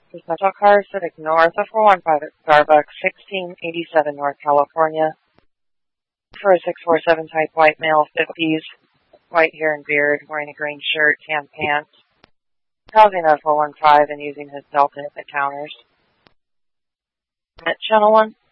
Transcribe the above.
This rental car is sitting north of 415 at Starbucks, 1687 North California. For a 647 type white male, 50s, white hair and beard, wearing a green shirt, tan pants. Housing at 415 and using his Delta at the counters. At Channel 1.